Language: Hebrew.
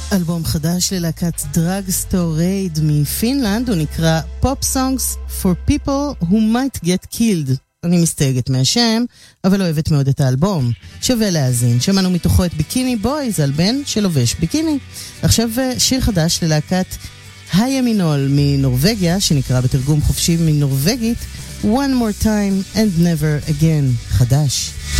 אלבום חדש ללהקת דרגסטור רייד מפינלנד, הוא נקרא Pop Songs for People Who Might Get Killed. אני מסתייגת מהשם, אבל אוהבת מאוד את האלבום. שווה להאזין. שמענו מתוכו את ביקיני בויז, על בן שלובש ביקיני. עכשיו שיר חדש ללהקת הימינול מנורווגיה, שנקרא בתרגום חופשי מנורווגית One More Time and Never Again, חדש.